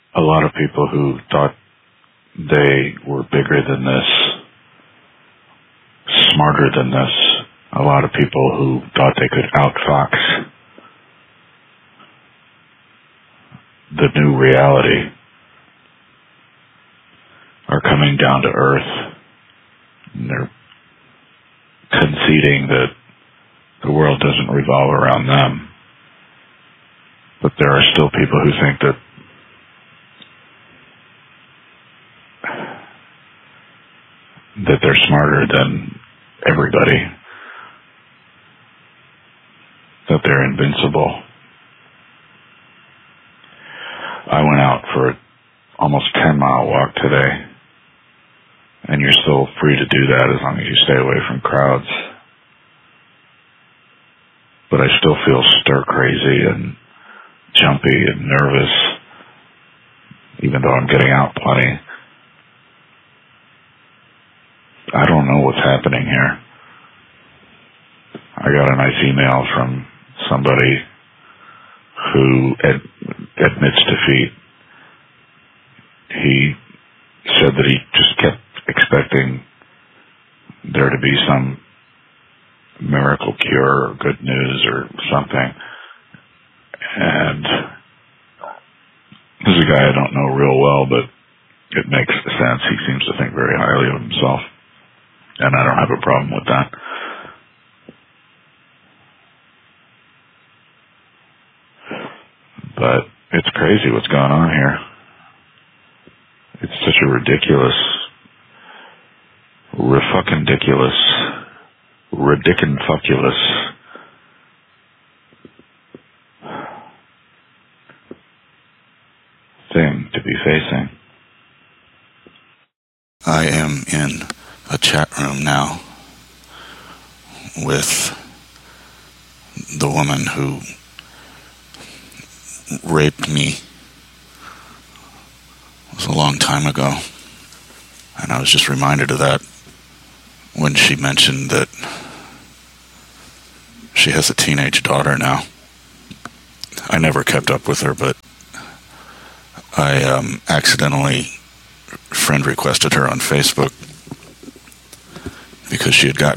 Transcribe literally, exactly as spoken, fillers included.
a lot of people who thought they were bigger than this, smarter than this, a lot of people who thought they could outfox the new reality are coming down to earth, and they're conceding that the world doesn't revolve around them. But there are still people who think that that they're smarter than everybody, that they're invincible. I went out for an almost ten mile walk today, and you're still free to do that as long as you stay away from crowds. But I still feel stir crazy and jumpy and nervous, even though I'm getting out plenty. I don't know what's happening here. I got a nice email from somebody who ad- admits defeat. He said that he just kept expecting there to be some miracle cure or good news or something. And this is a guy I don't know real well, but it makes sense. He seems to think very highly of himself, and I don't have a problem with that. But it's crazy what's going on here. It's such a ridiculous, rifucking-diculous, ridiculous thing to be facing. I am in a chat room now with the woman who raped me. It was a long time ago, and I was just reminded of that when she mentioned that she has a teenage daughter now. I never kept up with her, but I um, accidentally friend requested her on Facebook because she had gotten